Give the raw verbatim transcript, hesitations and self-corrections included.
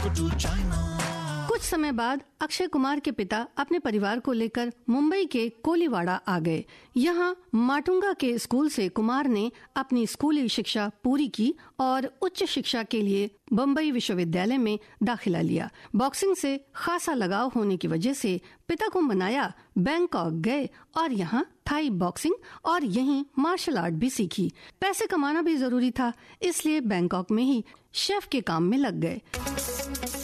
कुछ समय बाद अक्षय कुमार के पिता अपने परिवार को लेकर मुंबई के कोलीवाड़ा आ गए। यहाँ माटुंगा के स्कूल से कुमार ने अपनी स्कूली शिक्षा पूरी की और उच्च शिक्षा के लिए बम्बई विश्वविद्यालय में दाखिला लिया। बॉक्सिंग से खासा लगाव होने की वजह से पिता को मनाया बैंकॉक गए और यहाँ थाई बॉक्सिंग और यहीं मार्शल आर्ट भी सीखी। पैसे कमाना भी जरूरी था, इसलिए बैंकॉक में ही शेफ के काम में लग गए।